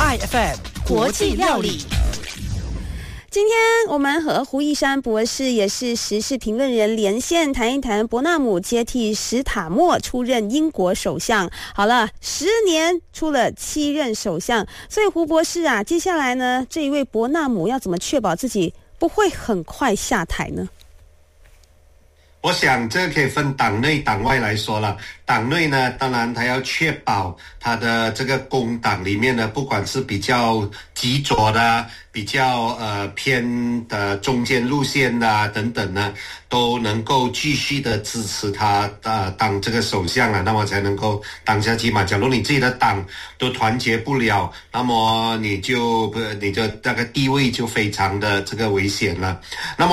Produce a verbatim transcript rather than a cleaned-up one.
I F M 国际料理。 今天我们和胡一山博士，也是时事评论人连线谈一谈伯纳姆接替史塔默出任英国首相。好了，十年出了七任首相，所以胡博士啊，接下来呢，这一位伯纳姆要怎么确保自己不会很快下台呢？ 我想这个可以分党内党外来说了。党内呢，当然他要确保他的这个工党里面呢，不管是比较极左的、比较呃偏的中间路线的等等呢，都能够继续的支持他呃当这个首相啊，那么才能够当下去嘛。假如你自己的党都团结不了，那么你就不你的那个地位就非常的这个危险了。那么